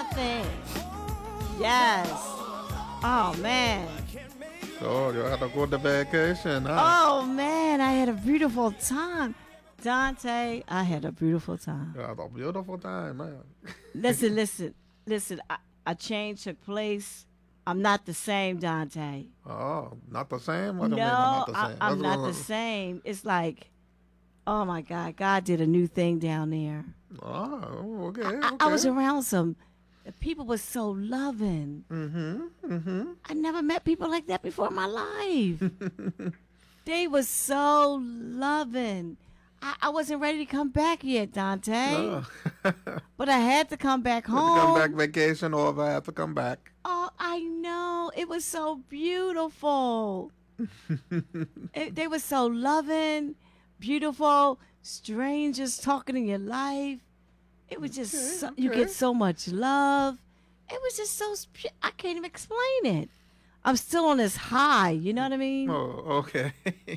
nothing. Yes. Oh, man. So you had to go to vacation, huh? Oh, man, I had a beautiful time. Dante, I had a beautiful time. You had a beautiful time, man. Listen. A change took place. I'm not the same, Dante. Oh, not the same? What do you mean No, not the same? I'm not the same. It's like, oh, my God, God did a new thing down there. Oh, okay, I was around some people was so loving. Mm-hmm. I never met people like that before in my life. They was so loving. I wasn't ready to come back yet, Dante. Oh. But I had to come back Had to home. come back vacation over. I have to come back. Oh, I know. It was so beautiful. They were so loving, beautiful, strangers talking in your life. It was just, you get so much love. It was just so, I can't even explain it. I'm still on this high, you know what I mean? Oh, okay.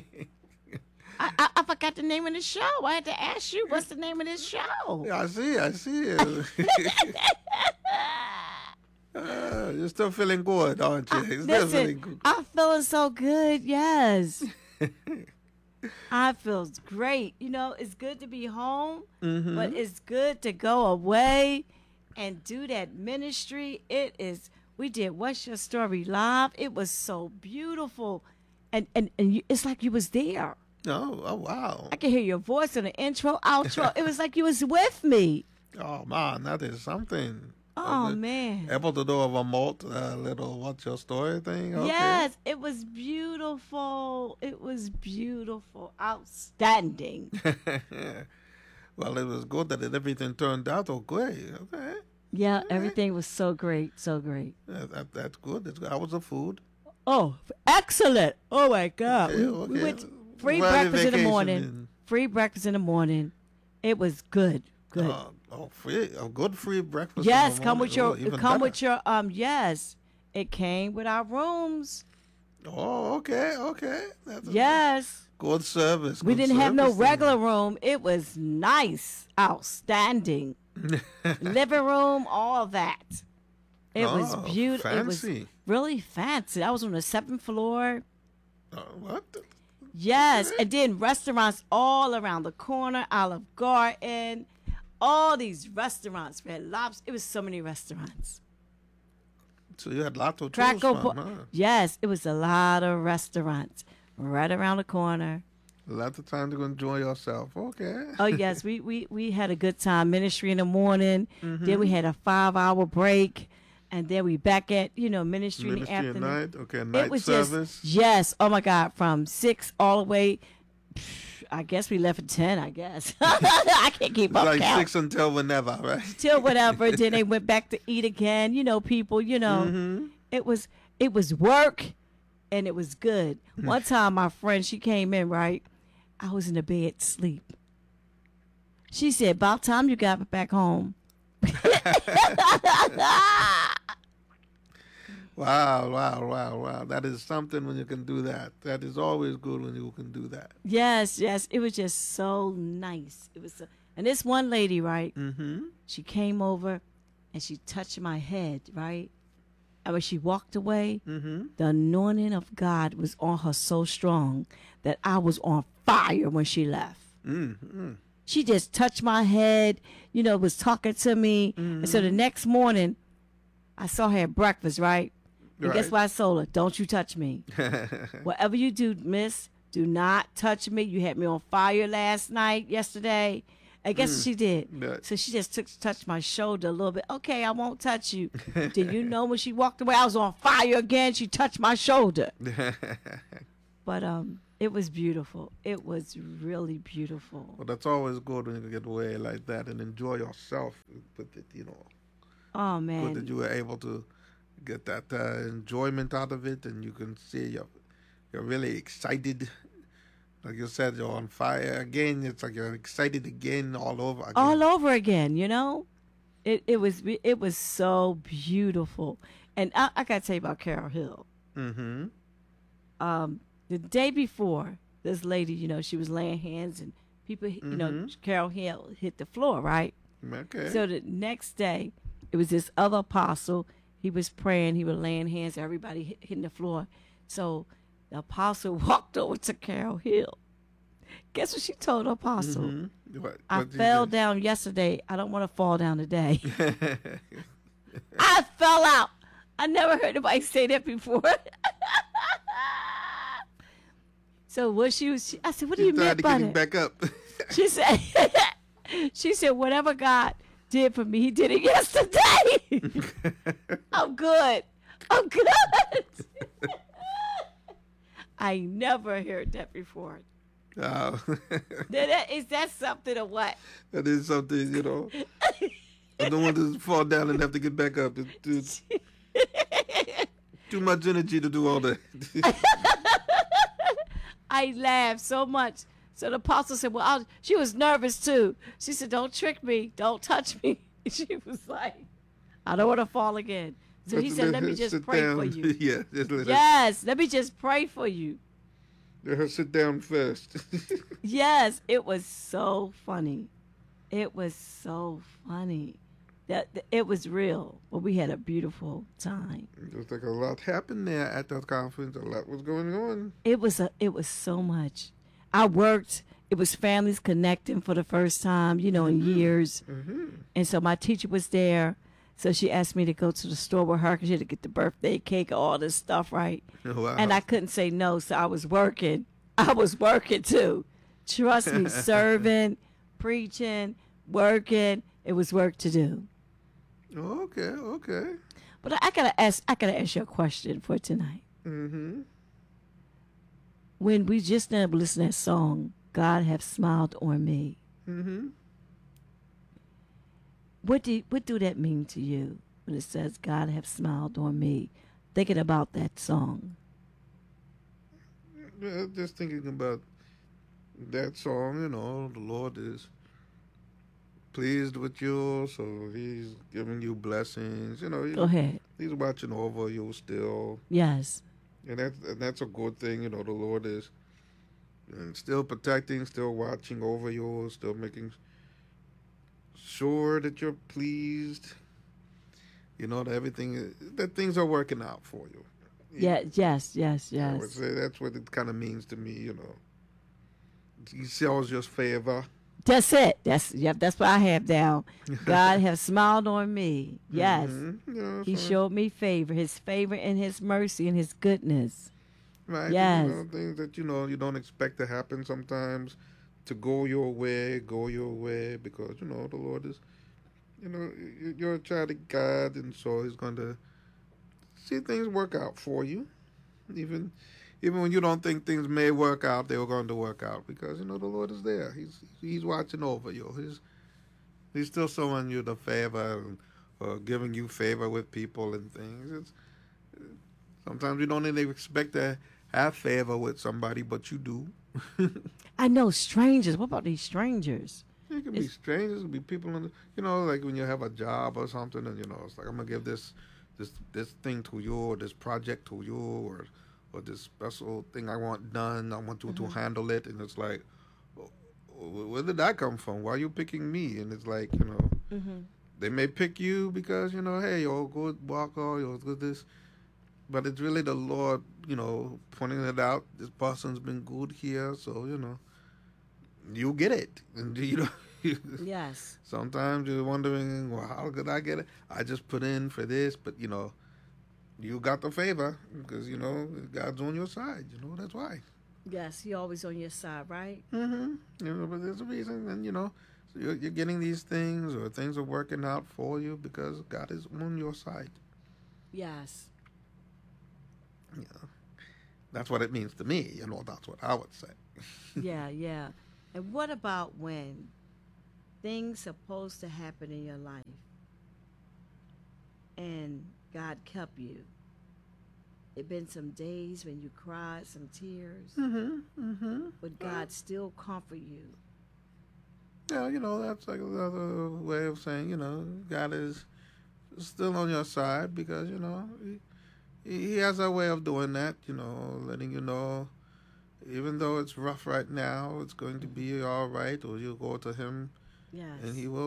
I forgot the name of the show. I had to ask you, what's the name of this show? I see. You're still feeling good, aren't you? You're still feeling good. I'm feeling so good, yes. I feel great. You know, it's good to be home, but it's good to go away and do that ministry. We did What's Your Story Live. It was so beautiful. And it's like you was there. Oh, wow. I can hear your voice in the intro, outro. It was like you was with me. Oh, man, that is something. Oh, man. Able to do a remote little What's Your Story thing? Okay. Yes, it was beautiful. It was beautiful. Outstanding. Well, it was good that everything turned out okay. Okay. Yeah, everything was so great, so great. That's good. How was the food? Oh, excellent. Oh, my God. Okay, We went free Well, breakfast in the vacation morning. then. Free breakfast in the morning. It was good. Good. Free a good free breakfast. Yes, in the come morning. with your Even come better. with your yes. It came with our rooms. Oh, okay. That's Yes. good service. We good didn't have no service. regular room. It was nice. Outstanding. Living room, all that. It was beautiful. It was Fancy. really fancy. I was on the 7th floor. What? Yes, Okay. and then restaurants all around the corner, Olive Garden, all these restaurants. Red Lobster. It was so many restaurants. So you had lots of choose Crackle from, Po- huh? Yes, it was a lot of restaurants right around the corner. Lots of time to enjoy yourself. Okay. Oh yes, we had a good time. Ministry in the morning. Then we had a 5-hour break, and then we back at ministry in the Ministry at afternoon. night. Okay, night It was service. just yes. Oh my God, from 6 all the way. I guess we left at 10. I guess I can't keep up Like count. 6 until whenever, right? Till whatever. Then they went back to eat again. People. It was work, and it was good. One time, my friend, she came in, right. I was in the bed sleep. She said, "About time you got back home." Wow. That is something when you can do that. That is always good when you can do that. Yes. It was just so nice. It was, and this one lady, right? Mm-hmm. She came over, and she touched my head, right? And when she walked away, the anointing of God was on her so strong that I was on fire when she left. Mm-hmm. She just touched my head, was talking to me. And so the next morning, I saw her at breakfast, right? And guess Right. what I told her? Don't you touch me. Whatever you do, miss, do not touch me. You had me on fire yesterday. And guess what she did? Right. So she just touched my shoulder a little bit. Okay, I won't touch you. Did you know when she walked away, I was on fire again? She touched my shoulder. But it was beautiful. It was really beautiful. Well, that's always good when you get away like that and enjoy yourself with it, Oh, Good man. that you were able to get that enjoyment out of it, and you can see you're really excited. Like you said, you're on fire again. It's like you're excited again, all over again. All over again, It was so beautiful. And I got to tell you about Carol Hill. Mm-hmm. The day before, this lady, she was laying hands and people, Carol Hill hit the floor, right? Okay. So the next day, It was this other apostle. He was praying. He was laying hands. Everybody hitting the floor. So the apostle walked over to Carol Hill. Guess what she told the apostle? Mm-hmm. I What did fell you down yesterday. I don't want to fall down today. I fell out. I never heard anybody say that before. So what I said, what do She you mean tried to by get him that? back up. She said, she said, whatever God did for me, he did it yesterday. I'm good. I'm good. I never heard that before. Wow. Is that something or what? That is something, you know. I don't want to fall down and have to get back up. It's too much energy to do all that. I laughed so much. So the apostle said, well, she was nervous too. She said, don't trick me. Don't touch me. She was like, I don't want to fall again. So he said, let me just Sit pray down. for you. Yeah, just Yes, let me just pray for you. let her sit down first. Yes, it was so funny. It was so funny. That it was real. But we had a beautiful time. It was like a lot happened there at that conference. A lot was going on. It was so much. I worked. It was families connecting for the first time, in years. Mm-hmm. And so my teacher was there. So she asked me to go to the store with her because she had to get the birthday cake, all this stuff, right? Wow. And I couldn't say no, so I was working. I was working too. Trust me, serving, preaching, working. It was work to do. Okay. But I gotta ask you a question for tonight. Mm-hmm. When we just now listened to that song, God Have Smiled on Me. Mm-hmm. What do that mean to you when it says God have smiled on me? Thinking about that song. Just thinking about that song, the Lord is pleased with you, so He's giving you blessings. Go ahead. He's watching over you still, Yes. and that's a good thing. The Lord is still protecting, still watching over you, still making sure that you're pleased. That things are working out for you. Yeah. Yes. I would say that's what it kind of means to me. He shows your favor. That's it. That's what I have down. God have smiled on me. Yes. Mm-hmm. Yeah, He so- showed me favor, His favor and His mercy and His goodness. Right. Yes. Things that you don't expect to happen sometimes to go your way because the Lord is you're a child of God, and so He's going to see things work out for you. Even when you don't think things may work out, they're going to work out because the Lord is there. He's watching over you. He's still showing you the favor or giving you favor with people and things. Sometimes you don't even expect to have favor with somebody, but you do. I know strangers. What about these strangers? It can be strangers, it can be people like when you have a job or something, and it's like I'm gonna give this thing to you, or this project to you, or this special thing I want done. I want you to handle it, and it's like, where did that come from? Why are you picking me? And it's like they may pick you because hey, you're a good walker, you're good this. But it's really the Lord, pointing it out. This person's been good here, so you get it, and Yes. Sometimes you're wondering, well, how could I get it? I just put in for this, but you got the favor because God's on your side. That's why. Yes, He always on your side, right? Mm-hmm. But there's a reason, and so you're getting these things, or things are working out for you because God is on your side. Yes. That's what it means to me. That's what I would say. Yeah. And what about when things supposed to happen in your life and God kept you? It been some days when you cried some tears, but God still comfort you. Yeah, that's like another way of saying, God is still on your side because, He has a way of doing that, letting you know, even though it's rough right now, it's going to be all right, or you'll go to Him Yes. and He will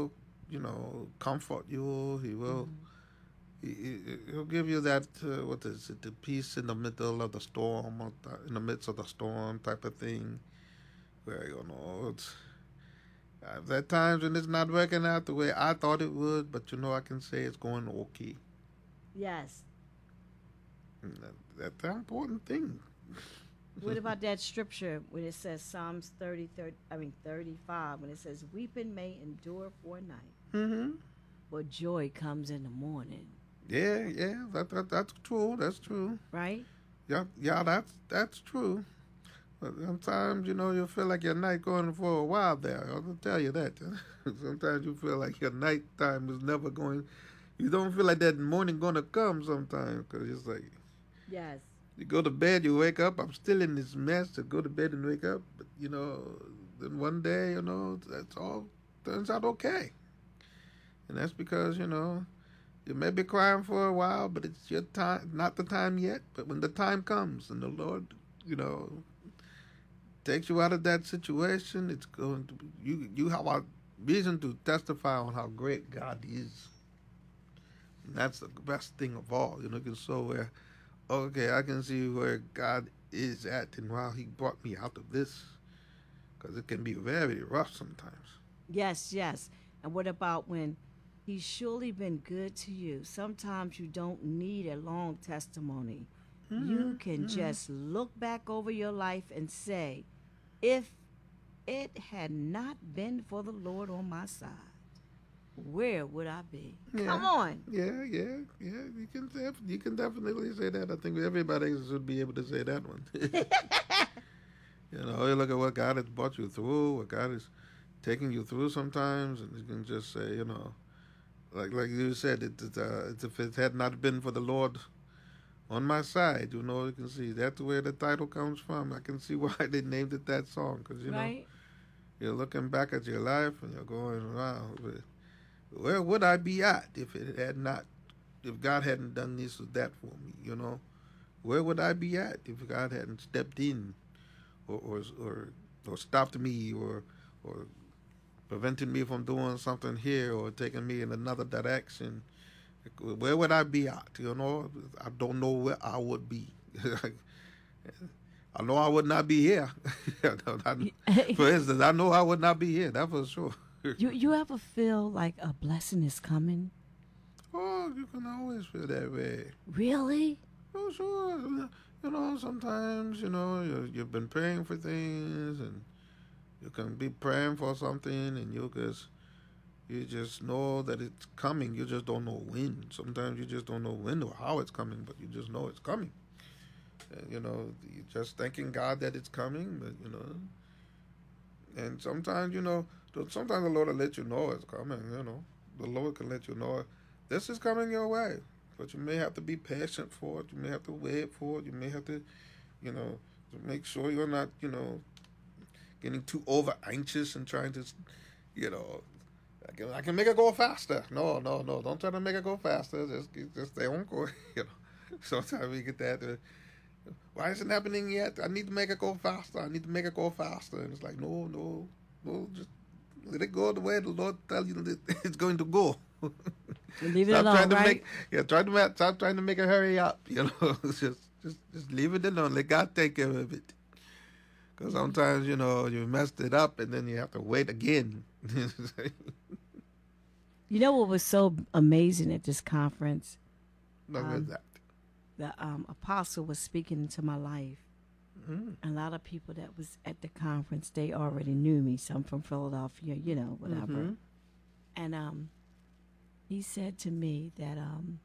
comfort you. He will. Mhm. He'll give you that what is it? The peace in the middle of the storm, or in the midst of the storm, type of thing. Where it's there times when it's not working out the way I thought it would, but I can say it's going okay. Yes. And that's an important thing. What about that scripture when it says Psalms 35, when it says, weeping may endure for a night, hmm but joy comes in the morning, Yeah, yeah, that's true. That's true. right? Yeah, yeah, that's true. But sometimes you feel like your night going for a while there. I'll tell you that. Sometimes you feel like your nighttime is never going. You don't feel like that morning gonna come sometimes because it's like Yes. you go to bed, you wake up. I'm still in this mess to go to bed and wake up. But then one day, that's all turns out okay, and that's because you may be crying for a while, but it's your time, not the time yet. But when the time comes and the Lord, you know, takes you out of that situation, it's going to be, you have a reason to testify on how great God is. And that's the best thing of all. You can show where, okay, I can see where God is at and how He brought me out of this. Because it can be very rough sometimes. Yes, yes. And what about when he's surely been good to you? Sometimes you don't need a long testimony. You can just look back over your life and say, if it had not been for the Lord on my side, where would I be? Yeah. Come on. Yeah. You can definitely say that. I think everybody should be able to say that one. You look at what God has brought you through, what God is taking you through sometimes, and you can just say, like you said, if it had not been for the Lord on my side, you can see that's where the title comes from. I can see why they named it that song, because Right? you're looking back at your life and you're going, wow, where would I be at if God hadn't done this or that for me? Where would I be at if God hadn't stepped in, or stopped me, or prevented me from doing something here, or taking me in another direction? Where would I be at? I don't know where I would be. I know I would not be here. For instance, I know I would not be here. That's for sure. You ever feel like a blessing is coming? Oh, you can always feel that way. Really? Oh, sure. Sometimes you've been praying for things, and you can be praying for something, and you just know that it's coming. You just don't know when. Sometimes you just don't know when or how it's coming, but you just know it's coming. And, you're just thanking God that it's coming, but, and sometimes, sometimes the Lord will let you know it's coming, The Lord can let you know this is coming your way, but you may have to be patient for it. You may have to wait for it. You may have to, to make sure you're not, getting too over anxious and trying to, you know, I can make it go faster. No. Don't try to make it go faster. Just stay on course. Sometimes we get that. Why isn't it happening yet? I need to make it go faster. I need to make it go faster. And it's like, no. Just let it go the way the Lord tells you that it's going to go. Leave it alone, right? Stop trying to make it hurry up. Just leave it alone. Let God take care of it. Because sometimes, you messed it up and then you have to wait again. You know what was so amazing at this conference? Look at that. The apostle was speaking into my life. Mm. A lot of people that was at the conference, they already knew me. Some from Philadelphia, whatever. Mm-hmm. And he said to me that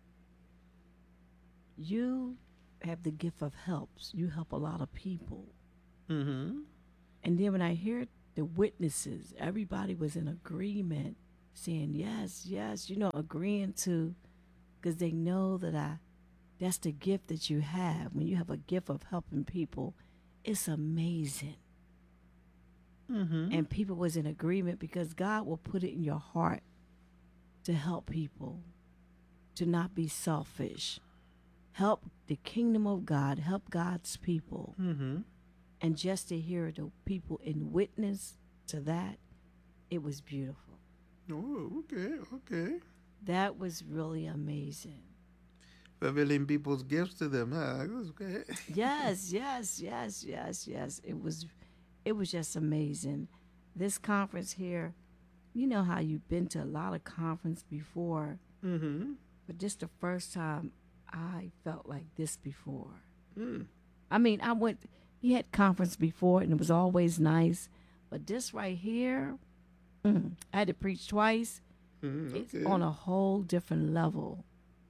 you have the gift of helps. You help a lot of people. Mm-hmm. And then when I hear the witnesses, everybody was in agreement, saying yes, agreeing to, because they know that that's the gift that you have. When you have a gift of helping people, it's amazing. Mm-hmm. And people was in agreement because God will put it in your heart to help people, to not be selfish, help the kingdom of God, help God's people. Mm-hmm. And just to hear the people in witness to that, it was beautiful. Oh, okay, okay. That was really amazing. Revealing people's gifts to them, huh? That's okay. Yes, yes, yes, yes, yes. It was just amazing. This conference here, you know how you've been to a lot of conference before, Mm-hmm. but this the first time I felt like this before. Mm. I mean, I went he had conference before and it was always nice, but this right here, I had to preach twice. Mm, It's okay. on a whole different level.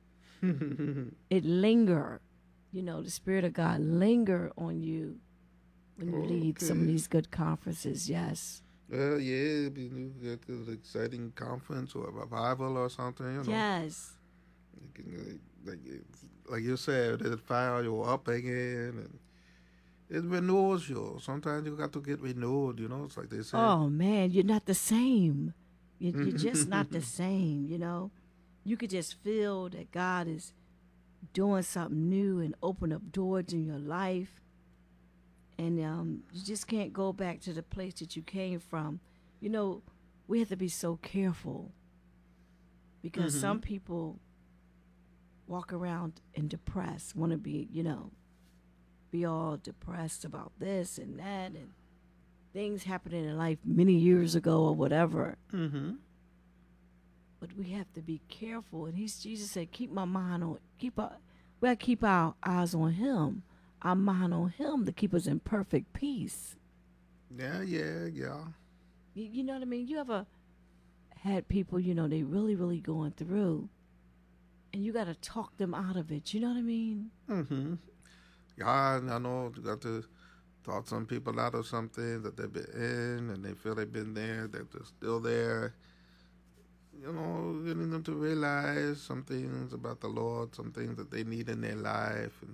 It linger. You know, the Spirit of God linger on you when you lead some of Okay. these good conferences. Yes. Well, yeah, you get an exciting conference or a revival or something, you know. Yes. You can, like you said, it fire you up again, and it renews you. Sometimes you got to get renewed, you know. It's like they say. Oh man, you're not the same. You're just not the same. You know, you could just feel that God is doing something new and open up doors in your life, and you just can't go back to the place that you came from. You know, we have to be so careful because Mm-hmm. some people walk around and depressed, want to be, be all depressed about this and that and things happening in life many years ago or whatever. Mm-hmm. But we have to be careful. And Jesus said, keep my mind on, we got to keep our eyes on him, our mind on him to keep us in perfect peace. Yeah, yeah, yeah. You know what I mean? You ever had people, they really, really going through and you got to talk them out of it. You know what I mean? Mm-hmm. Yeah, I know you got to talk some people out of something that they've been in and they feel they've been there, that they're still there. You know, getting them to realize some things about the Lord, some things that they need in their life, and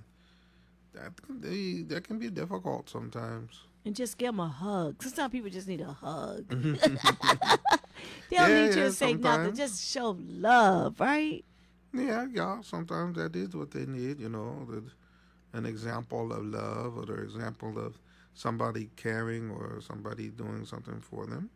that can be difficult sometimes. And just give them a hug. Sometimes people just need a hug. They don't Yeah, need you yeah, to say nothing. sometimes. Just show love, right? Yeah, yeah, sometimes that is what they need, you know, an example of love or the example of somebody caring or somebody doing something for them.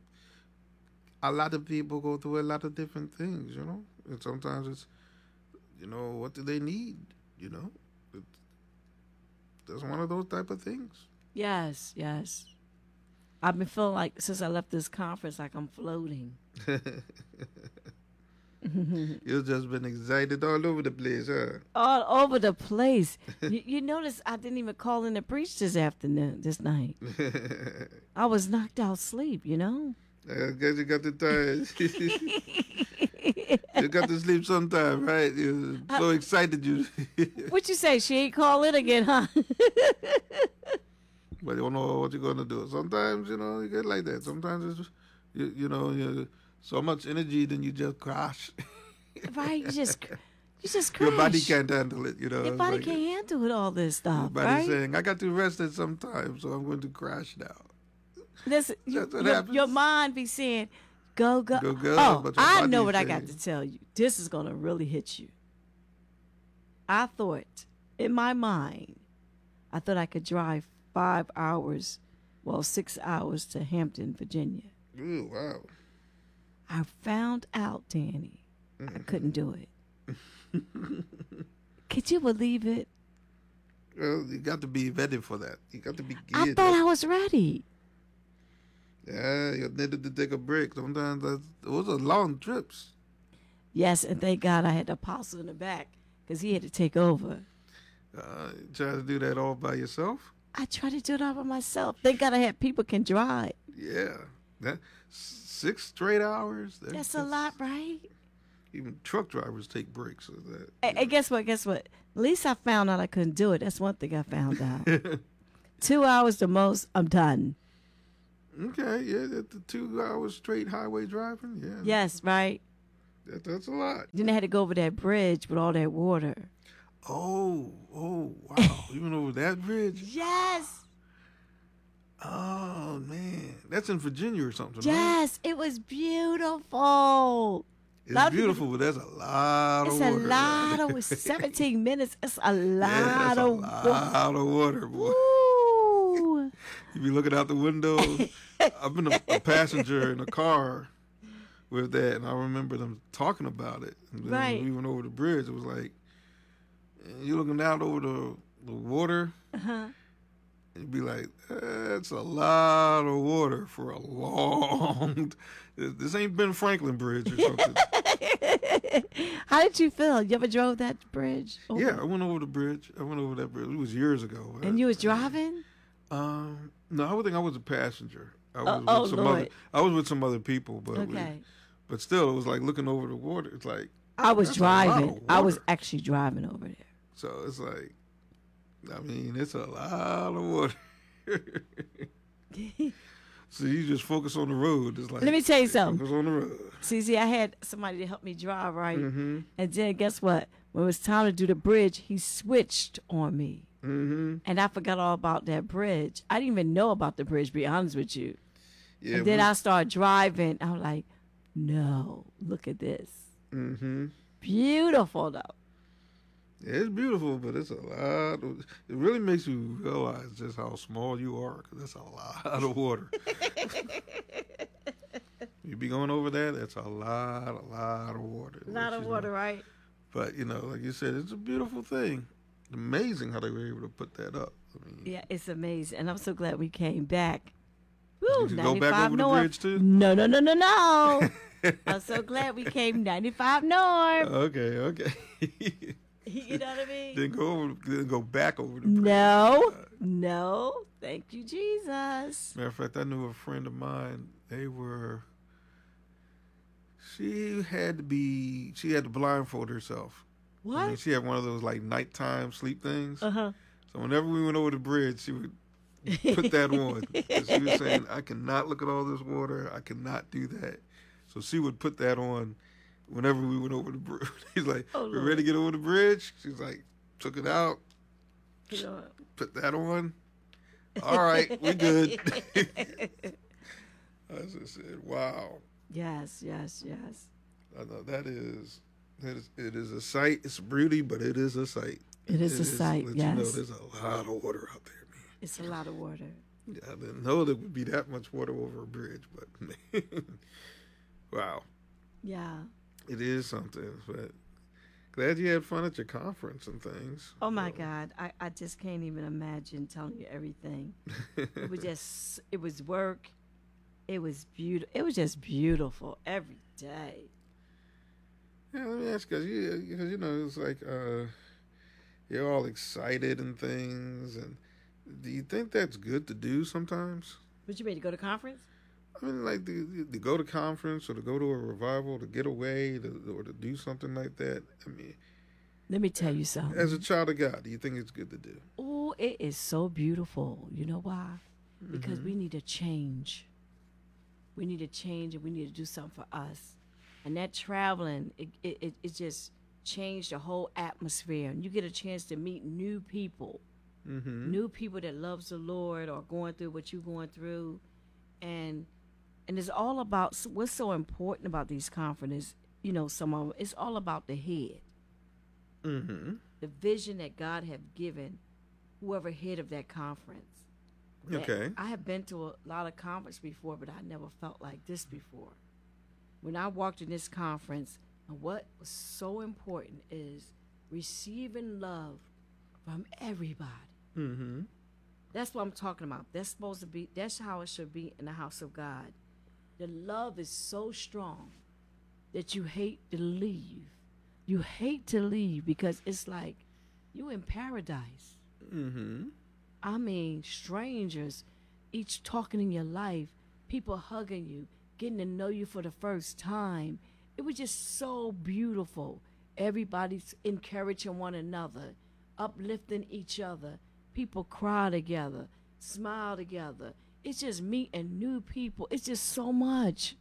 A lot of people go through a lot of different things, you know, and sometimes it's, what do they need, you know? It, that's one of those type of things. Yes, yes. I've been feeling like since I left this conference, like I'm floating. You've just been excited all over the place, huh? All over the place. You notice I didn't even call in to preach this night. I was knocked out sleep, I guess you got the time. You got to sleep sometime, right? You're so excited you What you say? She ain't call in again, huh? but you don't know what you're gonna do. Sometimes, you get like that. Sometimes it's you so much energy then you just crash. Right? You just Your body crash. can't handle it, Your It's body like can't handle all this your stuff, body's right? saying, I got to rest at some time, so I'm going to crash now. Listen, That's what your happens. mind be saying, go, go. Go, go, Oh, but your I know body's what I got saying, to tell you. This is going to really hit you. I thought, in my mind, I thought I could drive 5 hours, 6 hours to Hampton, Virginia. ooh, wow. I found out, Danny, I couldn't do it. Could you believe it? Well, you got to be ready for that. You got to be I geared thought up. I was ready. Yeah, you needed to take a break. Sometimes those are long trips. Yes, and thank God I had the apostle in the back because he had to take over. You try to do that all by yourself. I tried to do it all by myself. Thank God I had people can drive. Yeah, that 6 straight hours. That's a lot, right? Even truck drivers take breaks. So that. And guess what? Guess what? At least I found out I couldn't do it. That's one thing I found out. 2 hours the most, I'm done. Okay, yeah, the 2 hours straight highway driving. Yeah, Yes, right? that's a lot. Then I had to go over that bridge with all that water. Oh, wow! Even over that bridge. Yes, Oh man, that's in Virginia or something, right? yes, it was beautiful. It's Lot of beautiful, but that's a lot It's of a water. lot of 17 minutes. It's a Yeah, lot that's a of lot of water, boy. Ooh. You be looking out the window. I've been a passenger in a car with that, and I remember them talking about it. And then Right. when we went over the bridge, it was like you're looking out over the water. Uh-huh. You'd be like, that's a lot of water for a long. This ain't Ben Franklin Bridge or something. How did you feel? You ever drove that bridge? over? Yeah, I went over the bridge. I went over that bridge. It was years ago. And you was driving? No, I would think I was a passenger. I was Oh, with some Lord. other. I was with some other people, but Okay. but still, it was like looking over the water. It's like I was that's a lot of driving. I was water. actually driving over there. So it's like, I mean, it's a lot of water. So you just focus on the road. It's like Let me tell you something. focus on the road. See, I had somebody to help me drive, right? Mm-hmm. And then guess what? When it was time to do the bridge, he switched on me. Mm-hmm. And I forgot all about that bridge. I didn't even know about the bridge, to be honest with you. Yeah. And then I started driving. I'm like, no, look at this. Mm-hmm. Beautiful, though. Yeah, it's beautiful, but it's a lot. It really makes you realize just how small you are, because that's a lot of water. You be going over that, that's a lot of water. A lot of water, right? But, like you said, it's a beautiful thing. Amazing how they were able to put that up. I mean, Yeah, it's amazing. And I'm so glad we came back. Woo, did you go back over the north. bridge, too? No. I'm so glad we came 95 north. Okay. You know what I mean? Didn't go back over the bridge. No. Thank you, Jesus. Matter of fact, I knew a friend of mine. She had to blindfold herself. What? I mean, she had one of those like nighttime sleep things. Uh-huh. So whenever we went over the bridge, she would put that on. 'Cause she was saying, I cannot look at all this water. I cannot do that. So she would put that on whenever we went over the bridge. He's like, Oh, we're Lord. ready to get over the bridge? She's like, took it out, You know, put that on. All right, we good. I just said, wow. yes. I know it is a sight. It's a beauty, but it is a sight. It is a sight, let yes. You know, there's a lot of water out there, man. It's a lot of water. Yeah, I didn't know there would be that much water over a bridge, but wow, Yeah. it is something. But glad you had fun at your conference and things. Oh, my God. I just can't even imagine telling you everything. It was work. It was beautiful. It was just beautiful every day. Yeah, let me ask you, because it's like you're all excited and things, and do you think that's good to do sometimes? But you ready to go to conference? I mean, like to go to conference or to go to a revival, to get away, or to do something like that. I mean, Let me tell you something. as a child of God, do you think it's good to do? Oh, it is so beautiful. You know why? Because we need to change. We need to change, and we need to do something for us. And that traveling, it just changed the whole atmosphere. And you get a chance to meet new people, new people that loves the Lord or going through what you're going through, and it's all about what's so important about these conferences. Some of them, it's all about the head, the vision that God have given whoever head of that conference. Okay. I have been to a lot of conferences before, but I never felt like this before. When I walked in this conference, and what was so important is receiving love from everybody. Mm-hmm. That's what I'm talking about. That's how it should be in the house of God. The love is so strong that you hate to leave. You hate to leave because it's like you in paradise. Mm-hmm. I mean, strangers, each talking in your life, people hugging you, getting to know you for the first time. It was just so beautiful. Everybody's encouraging one another, uplifting each other. People cry together, smile together. It's just meeting new people. It's just so much.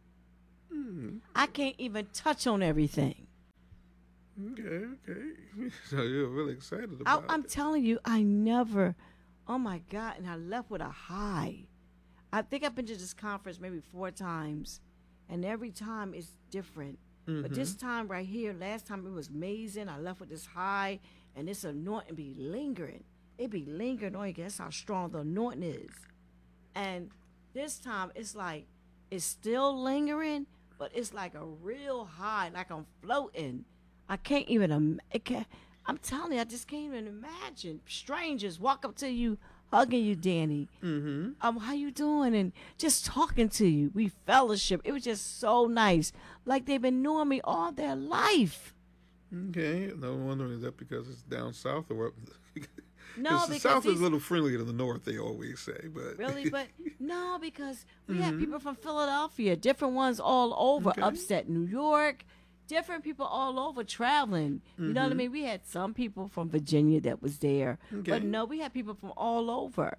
I can't even touch on everything. Okay. So you're really excited about I'm it. telling you, oh my God, and I left with a high. I think I've been to this conference maybe 4 times, and every time it's different. But this time right here, last time it was amazing. I left with this high, and this anointing be lingering. It be lingering on you. That's how strong the anointing is. And this time it's like it's still lingering, but it's like a real high, like I'm floating. I can't even. I'm telling you, I just can't even imagine. Strangers walk up to you, hugging you, Danny. Mm-hmm. How you doing? And just talking to you. We fellowship. It was just so nice, like they've been knowing me all their life. Okay. No wonder, is that because it's down south or what? No, Because the because south is these a little friendlier than the north, they always say. But really, but no, because we Mm-hmm. had people from Philadelphia, different ones all over, Okay. upstate New York, different people all over traveling. You know what I Mm-hmm. mean? We had some people from Virginia that was there, Okay. but no, we had people from all over.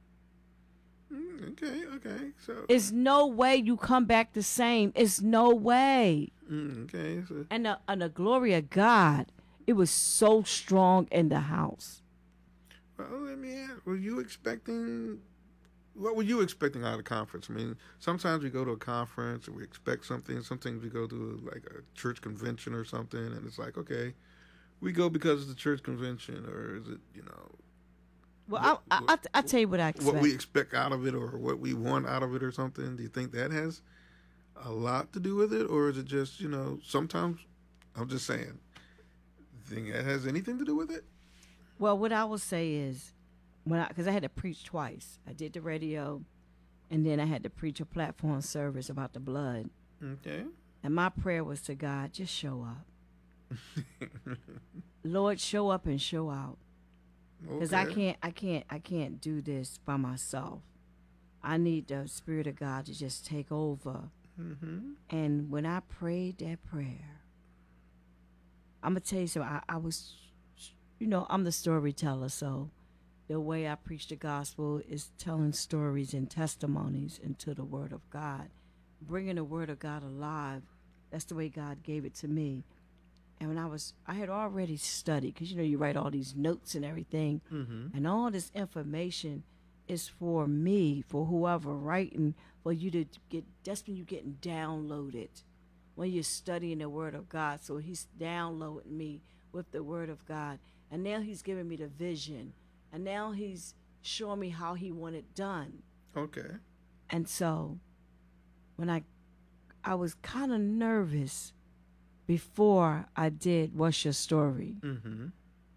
Okay. So, It's no way you come back the same. It's no way. okay. So, And the glory of God, it was so strong in the house. well, let me ask, what were you expecting out of the conference? I mean, sometimes we go to a conference and we expect something. Sometimes we go to like a church convention or something, and it's like, okay, we go because it's a church convention, or is it, Well, I tell you what I expect. what we expect out of it, or what we want out of it, or something? Do you think that has a lot to do with it, or is it just, sometimes, I'm just saying, do you think that has anything to do with it? Well, what I will say is, because I had to preach twice. I did the radio, and then I had to preach a platform service about the blood. Okay. And my prayer was to God, just show up. Lord, show up and show out. Because Okay. I can't do this by myself. I need the Spirit of God to just take over. Mm-hmm. And when I prayed that prayer, I'm gonna tell you something. I was, I'm the storyteller, so the way I preach the gospel is telling stories and testimonies into the Word of God, bringing the Word of God alive. That's the way God gave it to me. And when I had already studied, because you write all these notes and everything, Mm-hmm. and all this information is for me, for whoever writing, for you to get. That's when you're getting downloaded, when you're studying the Word of God. So He's downloading me with the Word of God, and now He's giving me the vision, and now He's showing me how He want it done. Okay. And so, when I was kind of nervous before I did What's Your Story. Mm-hmm.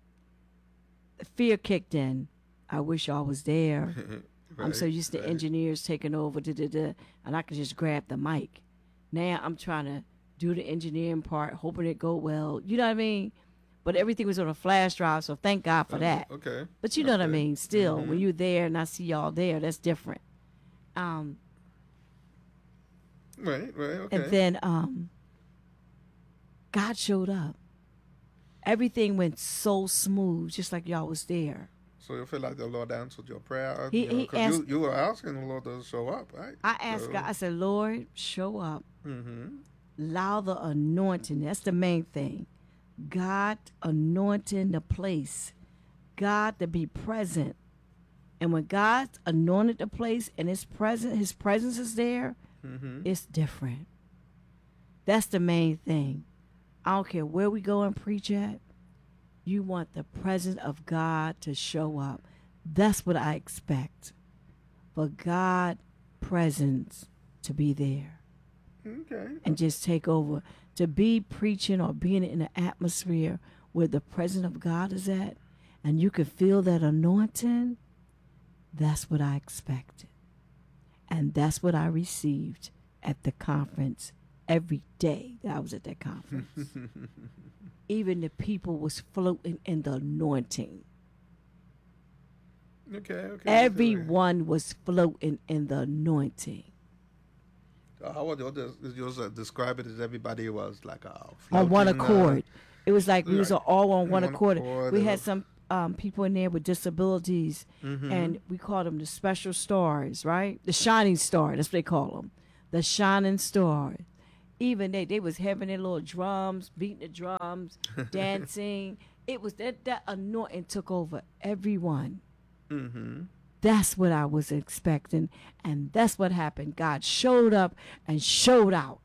Fear kicked in. I wish I was there. I'm so Right, used to right. engineers taking over, and I could just grab the mic. Now I'm trying to do the engineering part, hoping it go well. You know what I mean? But everything was on a flash drive, so thank God for that. Okay. But you know what I Okay. mean? Still, Mhm. when you're there and I see y'all there, that's different. Um, Right. Okay. and then God showed up. Everything went so smooth, just like y'all was there. So you feel like the Lord answered your prayer, He because asked. you were asking the Lord to show up, right? I asked God. I said, Lord, show up. Mm-hmm. Allow the anointing. That's the main thing. God anointing the place. God to be present. And when God's anointed the place and His presence is there, Mm-hmm. it's different. That's the main thing. I don't care where we go and preach at. You want the presence of God to show up. That's what I expect. For God presence to be there Okay. and just take over. To be preaching or being in an atmosphere where the presence of God is at and you can feel that anointing, that's what I expected. And that's what I received at the conference every day that I was at that conference. Even the people was floating in the anointing. Okay. Everyone was floating in the anointing. How would you describe it as everybody was like On one floating, accord. It was like we was like all on one one accord. accord We and had some people in there with disabilities, Mhm. and we called them the special stars, right? The shining star, that's what they call them. The shining star. Even they was having their little drums, beating the drums, dancing. It was that anointing took over everyone. Mm-hmm. That's what I was expecting, and that's what happened. God showed up and showed out.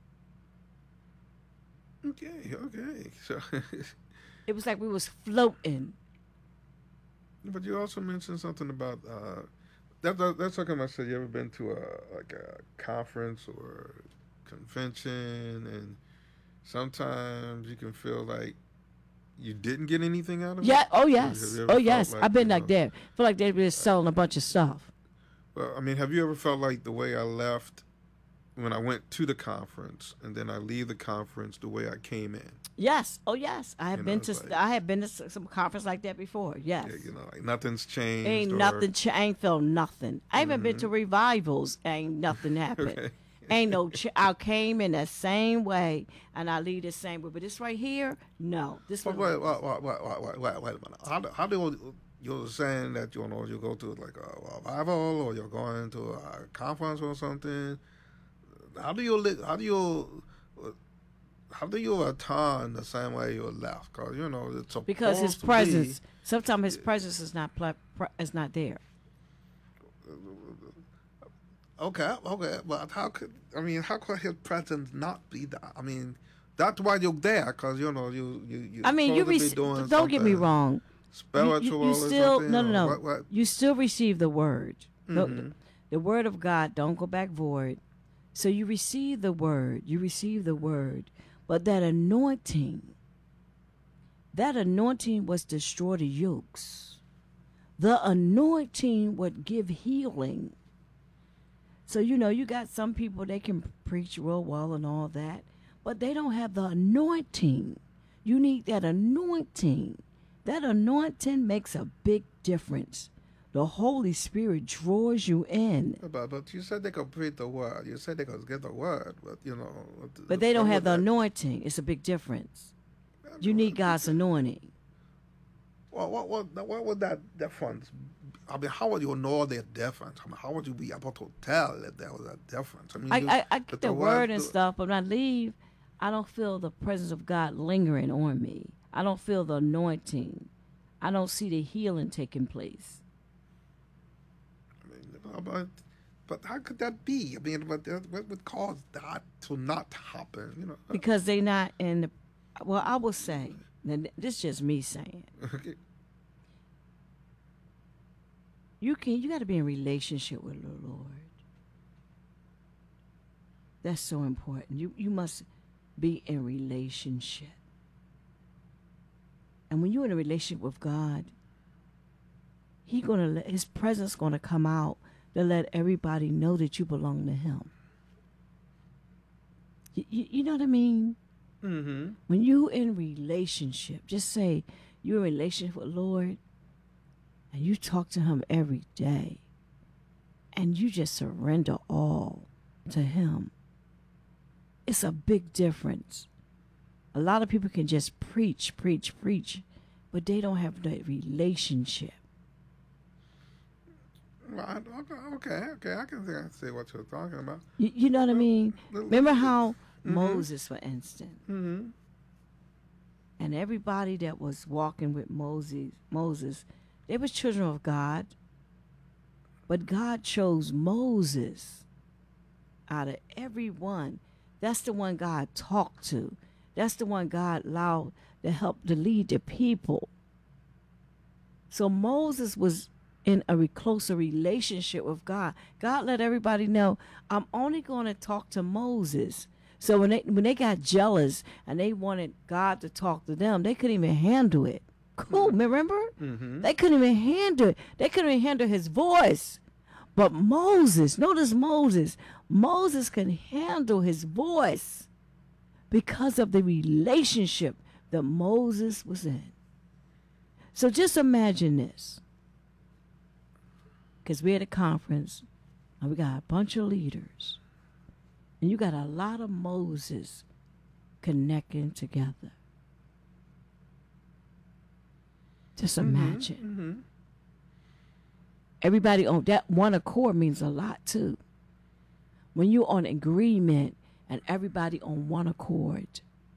Okay. So, It was like we was floating. but you also mentioned something about that's talking about. So you ever been to a conference or convention, and sometimes you can feel like you didn't get anything out of Yeah. it. Oh Have yes. you ever Oh felt yes. like, I've been you like know? that. Feel like they're just selling a bunch of stuff. Well, I mean, have you ever felt like the way I left when I went to the conference, and then I leave the conference the way I came in? Yes. Oh yes. I have You know, been it's to. like, I have been to some conference like that before. Yes. yeah, you know, like nothing's changed, Ain't or nothing. I ain't felt nothing. I even been to revivals. Ain't nothing happened. okay. Ain't no. I came in the same way, and I leave the same way. But this right here, no. This But one. wait a minute. How do you're saying that you go to like a revival, or you're going to a conference or something? How do you return the same way you left? Because it's supposed Because his to presence. Sometimes his presence is not is not there. be okay. But how could his presence not be there? I mean, that's why you're there, because you I mean, you supposed to be doing don't get me something wrong. spiritual You or still something. no. What? You still receive the word. Mm-hmm. The word of God don't go back void. So you receive the word. You receive the word. But that anointing was destroy the yokes. The anointing would give healing. So you got some people, they can preach real well and all that, but they don't have the anointing. You need that anointing. That anointing makes a big difference. The Holy Spirit draws you in. But you said they could preach the word. You said they could get the word, but But they don't have the anointing. It's a big difference. You need God's anointing. Well, what would that difference? I mean, how would you know the difference? I mean, how would you be able to tell if there was a difference? I mean, I get the word and stuff, but when I leave, I don't feel the presence of God lingering on me. I don't feel the anointing. I don't see the healing taking place. But how could that be? I mean, what would cause that to not happen? Because they not in the. Well, I will say, and this is just me saying. Okay. You got to be in relationship with the Lord. That's so important. You must be in relationship. And when you're in a relationship with God, his presence gonna come out to let everybody know that you belong to him. You know what I mean? Mm-hmm. When you in relationship, just say you're in relationship with Lord, and you talk to him every day, and you just surrender all to him. It's a big difference. A lot of people can just preach, but they don't have that relationship. Well, okay, I can see what you're talking about. You know what I mean? Remember how Mhm. Moses, for instance, Mm-hmm. and everybody that was walking with Moses, they were children of God, but God chose Moses out of everyone. That's the one God talked to. That's the one God allowed to help to lead the people. So Moses was in a closer relationship with God. God let everybody know, I'm only going to talk to Moses. So when they got jealous and they wanted God to talk to them, they couldn't even handle it. Cool, remember? Mm-hmm. They couldn't even handle it. They couldn't even handle his voice. But Moses, notice Moses can handle his voice because of the relationship that Moses was in. So just imagine this. Because we're at a conference and we got a bunch of leaders. And you got a lot of Moses connecting together. Just imagine. Mm-hmm. Everybody on that one accord means a lot too. When you're on agreement and everybody on one accord,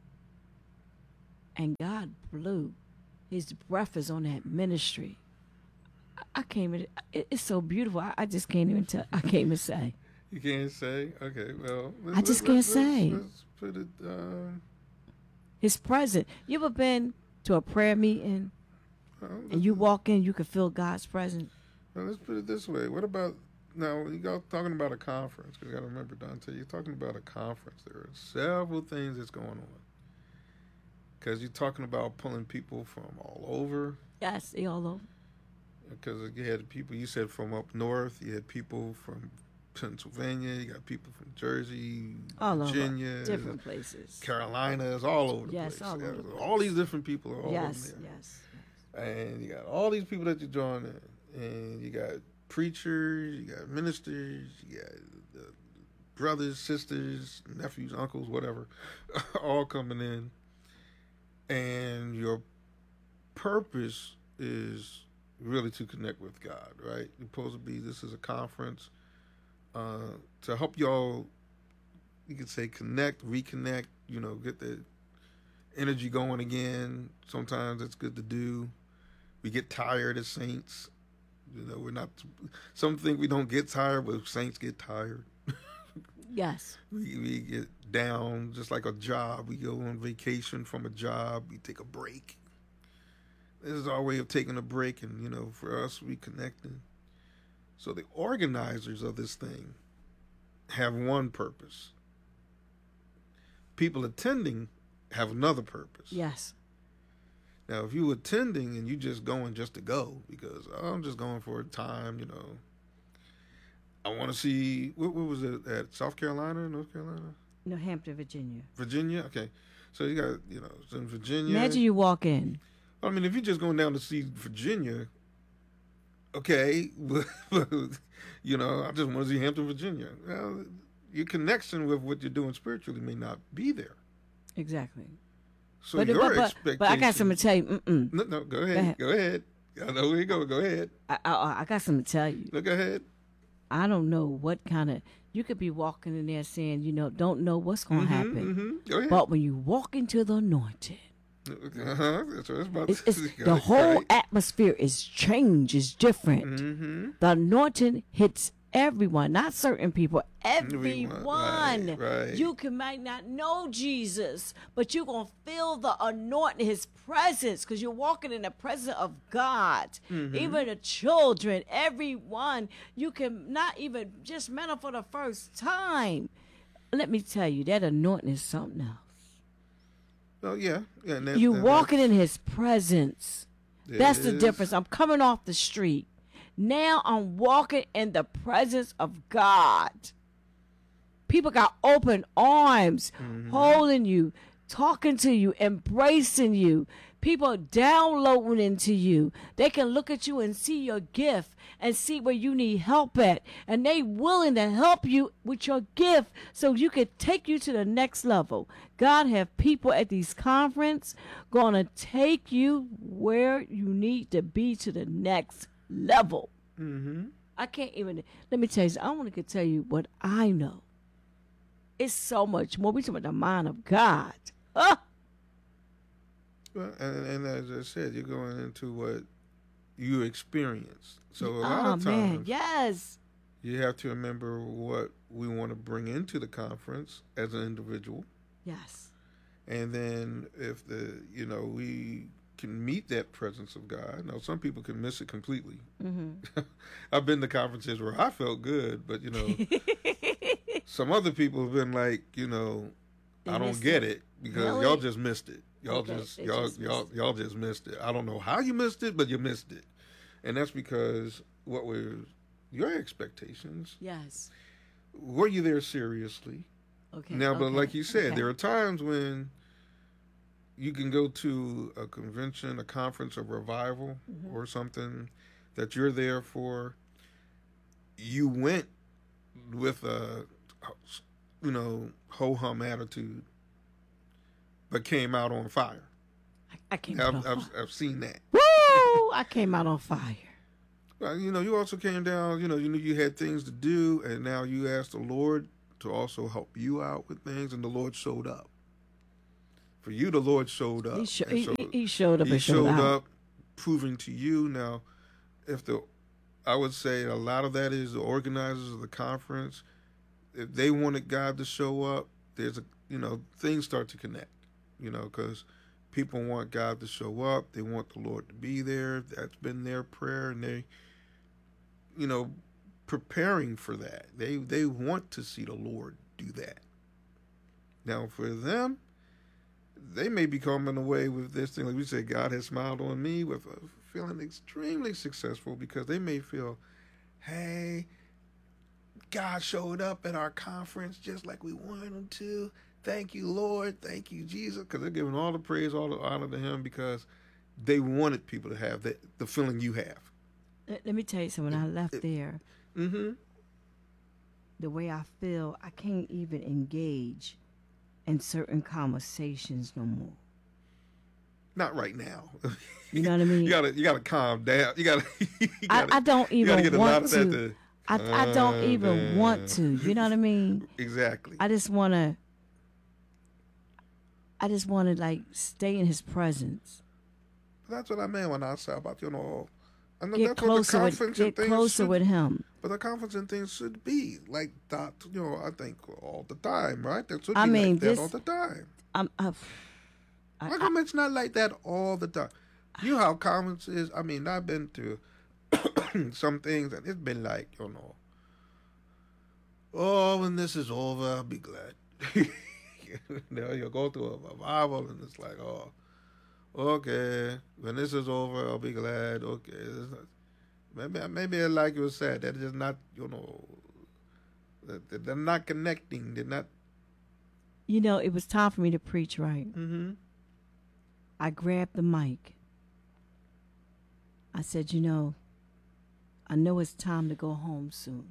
and God blew his breath is on that ministry. I can't even, it's so beautiful. I just can't even tell. I can't even say. You can't say? Okay, well. I just can't say. Let's put it, His presence. You ever been to a prayer meeting and you walk in, you can feel God's presence? well, let's put it this way. What about Now, when you go talking about a conference, because you got to remember, Dante, you're talking about a conference. There are several things that's going on. Because you're talking about pulling people from all over. Yes, they all over. Because you had people, you said from up north, you had people from Pennsylvania, you got people from Jersey, All Virginia, over. Different places. Carolinas, all over the Yes, place. all over the place. All these different people are all Yes, over there. yes. And you got all these people that you're drawing in. And you got preachers, you got ministers, you got brothers, sisters, nephews, uncles, whatever, all coming in. And your purpose is really to connect with God, right? You're supposed to be, this is a conference to help y'all, you could say, connect, reconnect, get the energy going again. Sometimes it's good to do. We get tired as saints. We're not, some think we don't get tired, but saints get tired. Yes. We get down, just like a job. We go on vacation from a job. We take a break. This is our way of taking a break, and, for us, reconnecting. So the organizers of this thing have one purpose. People attending have another purpose. Yes. Now, if you attending and you just going just to go, because I'm just going for a time, I want to see, what was it, at South Carolina, North Carolina? New Hampton, Virginia. Virginia? Okay. So you got, it's in Virginia. Imagine you walk in. I mean, if you're just going down to see Virginia, okay, but I just want to see Hampton, Virginia. Well, your connection with what you're doing spiritually may not be there. Exactly. So expectation. But I got something to tell you. No, go ahead. Go ahead. I know where you go. Go ahead. I got something to tell you. No, go ahead. I don't know what kind of, you could be walking in there saying, don't know what's going to happen. Go ahead. But when you walk into the anointing, that's what it's about. The whole atmosphere is changed, is different. Mm-hmm. The anointing hits everyone, not certain people, everyone. Right. You might not know Jesus, but you're going to feel the anointing, his presence, because you're walking in the presence of God. Mm-hmm. Even the children, everyone, you can not even just met him for the first time. Let me tell you, that anointing is something else. Oh, yeah. You walking in his presence. That's the difference. I'm coming off the street. Now I'm walking in the presence of God. People got open arms, holding you, talking to you, embracing you. People downloading into you. They can look at you and see your gift and see where you need help at. And they willing to help you with your gift so you could take you to the next level. God have people at these conferences going to take you where you need to be to the next level. Mm-hmm. I can't even, let me tell you, I want to tell you what I know. It's so much more. We talking about the mind of God. Huh? Well, and as I said, you're going into what you experienced. So a lot of times, man, yes. You have to remember what we want to bring into the conference as an individual. Yes. And then if we can meet that presence of God. Now, some people can miss it completely. Mm-hmm. I've been to conferences where I felt good, but some other people have been like, I don't get it because y'all just missed it. Y'all just missed it. I don't know how you missed it, but you missed it, and that's because what were your expectations? Yes. Were you there seriously? Okay. Now, but like you said, there are times when you can go to a convention, a conference, a revival, or something that you're there for. You went with a, ho-hum attitude, but came out on fire. I came out on fire. I've seen that. Woo! I came out on fire. Well, you also came down, you knew you had things to do, and now you asked the Lord to also help you out with things, and the Lord showed up. For you, the Lord showed up. He showed up. He showed up, proving to you. Now, I would say a lot of that is the organizers of the conference. If they wanted God to show up, there's things start to connect. Because people want God to show up. They want the Lord to be there. That's been their prayer, and they, preparing for that. They want to see the Lord do that. Now for them, they may be coming away with this thing, like we say, God has smiled on me, with feeling extremely successful, because they may feel, hey, God showed up at our conference just like we wanted him to. Thank you, Lord. Thank you, Jesus. Because they're giving all the praise, all the honor to him, because they wanted people to have the feeling you have. Let me tell you something. When I left there, Mm-hmm. the way I feel, I can't even engage in certain conversations no more. Not right now. You know what I mean? You gotta calm down. You gotta. I don't even get a lot want of that to. I don't even want to. You know what I mean? Exactly. I just wanna like stay in his presence. That's what I meant when I said about, I know Get that's what the closer conference and things closer should, with him. but the conference and things should be like that. I think all the time, right? That should be I mean, like that this all the time. I, How come it's not like that all the time? You know how conference is. I mean, I've been to some things, and it's been like, oh, when this is over, I'll be glad. You go to a revival, and it's like, oh, okay, when this is over, I'll be glad. Okay, maybe like you said, that is not, they're not connecting. They're not. it was time for me to preach, right? Mm-hmm. I grabbed the mic. I said, I know it's time to go home soon.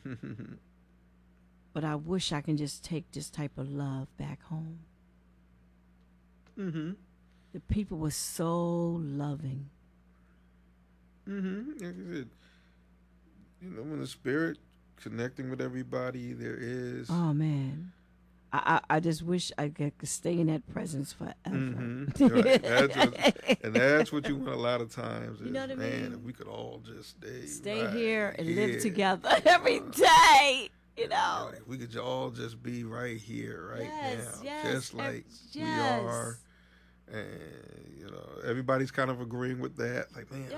But I wish I can just take this type of love back home. Mm-hmm. The people were so loving. Mm-hmm. Like I said, when the spirit connecting with everybody, there is. Oh, man. I just wish I could stay in that presence forever. Mm-hmm. Right. That's what you want a lot of times. Is, You know what I mean? If we could all just Stay right here and live here. together every day. Like, we could all just be right here, right now, just like we are, and everybody's kind of agreeing with that. Like, man,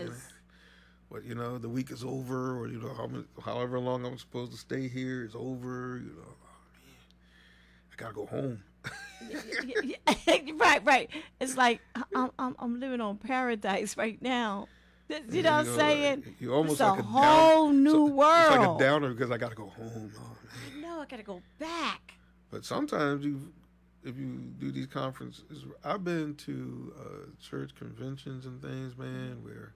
the week is over, or however long I'm supposed to stay here is over. I gotta go home. Right. It's like I'm living on paradise right now. You know what I'm saying? You almost it's like a whole new world. It's like a downer because I gotta go home. Oh, man. I know, I gotta go back. But sometimes if you do these conferences, I've been to church conventions and things, man, where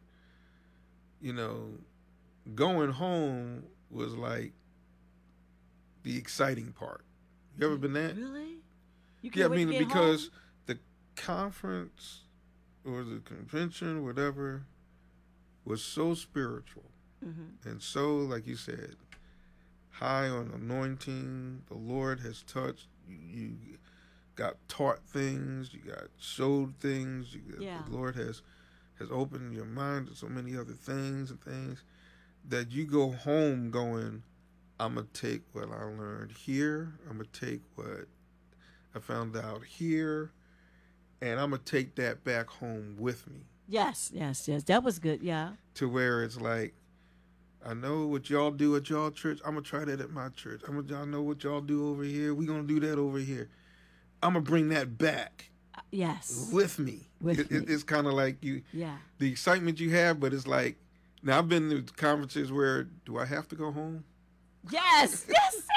going home was like the exciting part. You ever been there? Really? You can't wait to get because home? the conference or the convention, whatever, was so spiritual and so, like you said, high on anointing. The Lord has touched you. Got taught things. You got showed things. The Lord has opened your mind to so many other things that you go home going, I'm going to take what I learned here. I'm going to take what I found out here. And I'm going to take that back home with me. Yes. That was good, yeah. To where it's like, I know what y'all do at y'all church. I'm going to try that at my church. I know what y'all do over here. We're going to do that over here. I'm going to bring that back. Yes. With me. It's kind of like the excitement you have, but it's like, now I've been to conferences where, do I have to go home? Yes.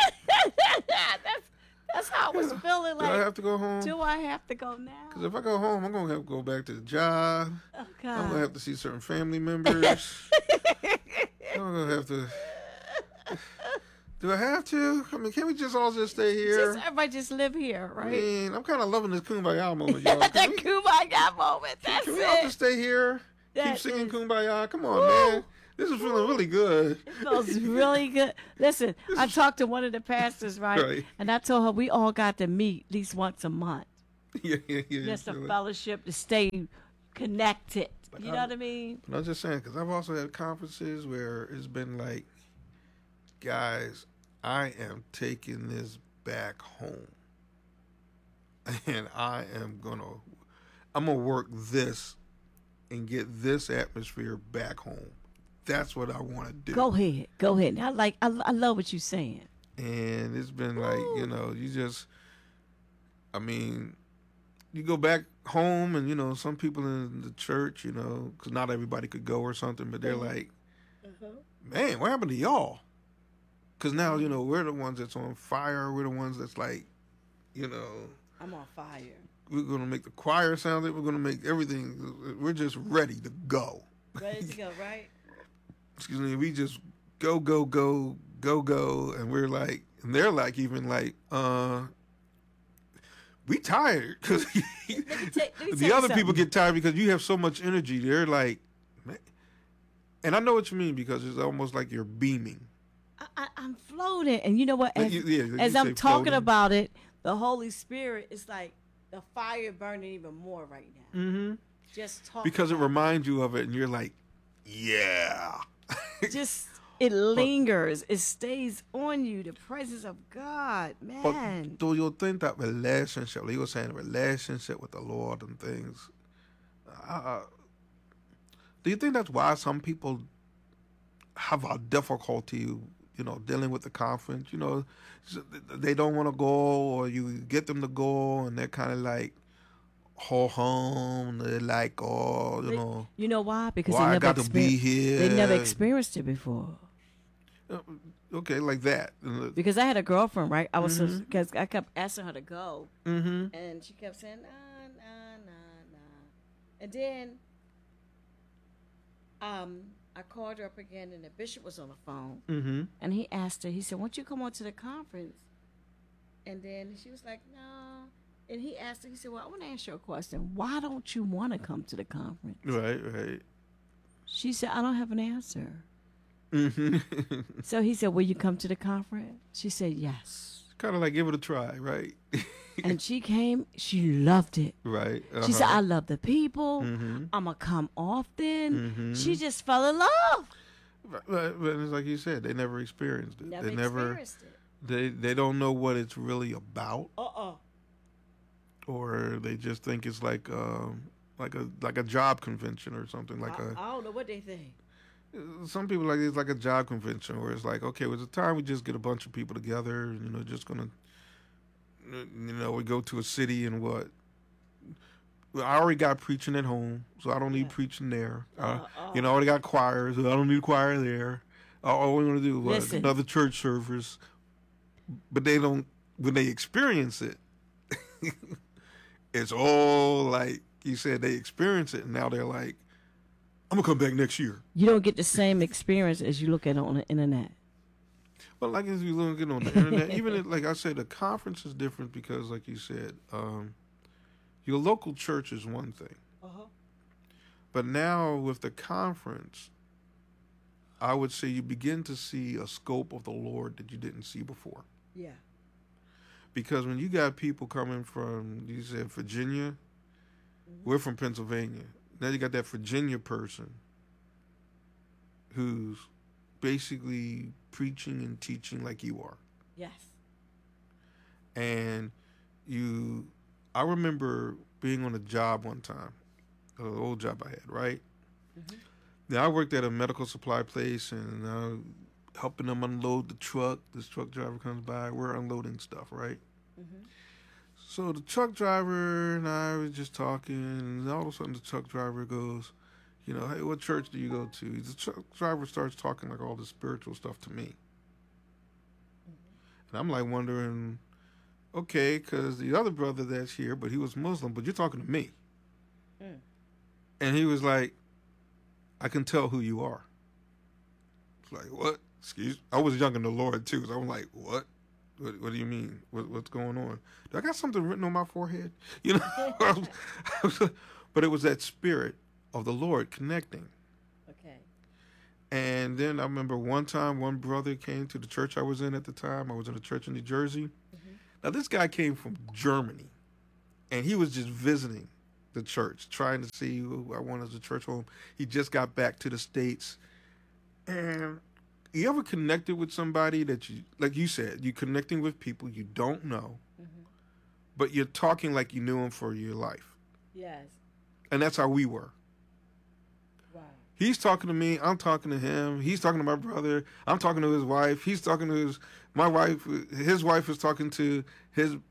That's how I was feeling. Like, do I have to go home? Do I have to go now? Because if I go home, I'm going to have to go back to the job. Oh, God. I'm going to have to see certain family members. I'm going to have to... Do I have to? I mean, can't we just all just stay here? Everybody just live here, right? I mean, I'm kind of loving this Kumbaya moment, y'all. That Kumbaya moment, that's Can we all just stay here? Keep singing Kumbaya? Come on, man. This is feeling really good. It feels really good. Listen, I talked to one of the pastors, right? And I told her we all got to meet at least once a month. Yeah. Just a fellowship to stay connected. You know what I mean? But I'm just saying, because I've also had conferences where it's been like, guys, I am taking this back home. And I'm going to work this and get this atmosphere back home. that's what I want to do. Go ahead. Go ahead. I love what you're saying. And it's been like, Woo. you just, I mean, you go back home and, some people in the church, because not everybody could go or something, but they're like, man, what happened to y'all? Because now, we're the ones that's on fire. We're the ones that's like, I'm on fire. we're going to make the choir sound. We're going to make everything. We're just ready to go. Ready to go, right? Excuse me. We just go, go, go, go, go. And we're like, and they're like, even like, we tired. Because the other people get tired because you have so much energy. They're like, man. And I know what you mean because it's almost like you're beaming. I'm floating. And you know what? As, you as say I'm talking floating. about it, the Holy Spirit is like the fire burning even more right now. Mm-hmm. Just talking. Because it about reminds you of it and you're like, yeah. just it lingers. It stays on you. The presence of God, But man. do you think that relationship, like you were saying, relationship with the Lord and things, do you think that's why some people have a difficulty, dealing with the conference? They don't want to go, or you get them to go, and they're kind of like, ho hum. They're like, oh, You know why? Because why they I never got to be here. They never experienced it before. Okay, like that. Because I had a girlfriend, right? I was because I kept asking her to go, Mm-hmm. and she kept saying nah, nah, nah, nah. And then, I called her up again, and the bishop was on the phone, Mm-hmm. and he asked her. He said, "Won't you come on to the conference?" And then she was like, "No." And he asked her. He said, "Well, I want to ask you a question. Why don't you want to come to the conference?" Right. She said, "I don't have an answer." Mm-hmm. So he said, "Will you come to the conference?" She said, "Yes." Kind of like give it a try, right? And she came. She loved it. Right. She said, "I love the people. Mm-hmm. I'm going to come often." Mm-hmm. She just fell in love. But it's like you said, they never experienced it. Never They never. experienced it. They don't know what it's really about, Uh-uh. or they just think it's like a job convention or something like I don't know what they think. some people like it's like a job convention where it's like, okay, well, it's a time we just get a bunch of people together and, just gonna, we go to a city and what. Well, I already got preaching at home, so I don't need preaching there. I already got choirs, so I don't need choir there. All we're gonna do is another church service. But they don't, when they experience it, it's all like you said, they experience it and now they're like, I'm gonna come back next year. You don't get the same experience as you look at it on the internet. But like as you look at on the internet, even like I said, the conference is different because, like you said, your local church is one thing. Uh-huh. But now with the conference, I would say you begin to see a scope of the Lord that you didn't see before. Yeah. Because when you got people coming from, you said Virginia, we're from Pennsylvania. Now you got that Virginia person who's basically preaching and teaching like you are. Yes. And I remember being on a job one time, an old job I had, right? Mm-hmm. Now I worked at a medical supply place and helping them unload the truck. This truck driver comes by, we're unloading stuff, right? Mm-hmm. So the truck driver and I were just talking, and all of a sudden the truck driver goes, hey, what church do you go to? The truck driver starts talking like all this spiritual stuff to me. Mm-hmm. And I'm like wondering, okay, because the other brother that's here, but he was Muslim, but you're talking to me. Mm. And he was like, I can tell who you are. It's like, what? Excuse? I was young in the Lord too, so I'm like, what? What do you mean? What's going on? Do I got something written on my forehead? But it was that spirit of the Lord connecting. Okay. And then I remember one time, one brother came to the church I was in at the time. I was in a church in New Jersey. Mm-hmm. Now, this guy came from Germany, and he was just visiting the church, trying to see who I wanted as a church home. He just got back to the States. And you ever connected with somebody that you, like you said, you connecting with people you don't know, mm-hmm. but you're talking like you knew them for your life. Yes. And that's how we were. Wow. He's talking to me. I'm talking to him. He's talking to my brother. I'm talking to his wife. He's talking to my wife. His wife is talking to his